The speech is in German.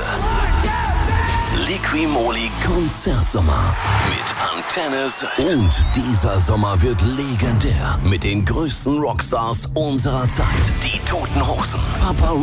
Liqui-Moly Konzertsommer mit Antenne Sylt. Und dieser Sommer wird legendär mit den größten Rockstars unserer Zeit. Die Toten Hosen, Papa